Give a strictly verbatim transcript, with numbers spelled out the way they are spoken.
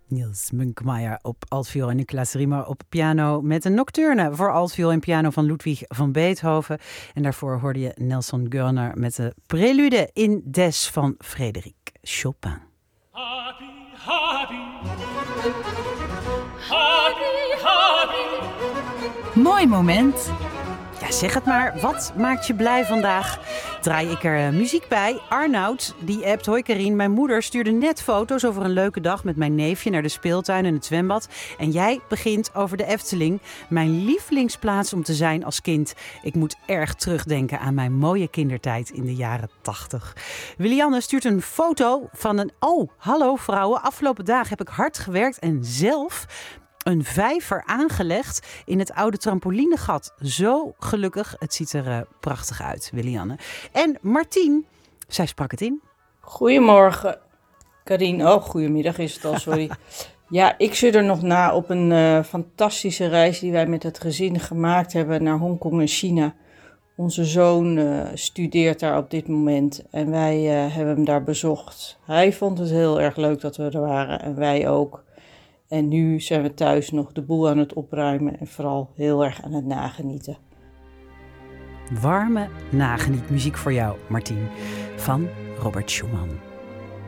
Niels Munkmeijer op altviool en Niklas Riemer op piano met een nocturne voor altviool en piano van Ludwig van Beethoven. En daarvoor hoorde je Nelson Görner met de prelude in Des van Frédéric Chopin. Happy, happy. Happy, happy. Mooi moment. Ja, zeg het maar. Wat maakt je blij vandaag? Draai ik er uh, muziek bij. Arnoud, die appt: hoi Karien, mijn moeder stuurde net foto's over een leuke dag met mijn neefje naar de speeltuin en het zwembad. En jij begint over de Efteling. Mijn lievelingsplaats om te zijn als kind. Ik moet erg terugdenken aan mijn mooie kindertijd in de jaren tachtig. Willianne stuurt een foto van een... Oh, hallo vrouwen. Afgelopen dagen heb ik hard gewerkt en zelf een vijver aangelegd in het oude trampolinegat. Zo gelukkig. Het ziet er uh, prachtig uit, Willianne. En Martien, zij sprak het in. Goedemorgen, Karien. Oh, goedemiddag is het al, sorry. Ja, ik zit er nog na op een uh, fantastische reis die wij met het gezin gemaakt hebben naar Hongkong en China. Onze zoon uh, studeert daar op dit moment en wij uh, hebben hem daar bezocht. Hij vond het heel erg leuk dat we er waren en wij ook. En nu zijn we thuis nog de boel aan het opruimen en vooral heel erg aan het nagenieten. Warme nagenietmuziek voor jou, Martien, van Robert Schumann.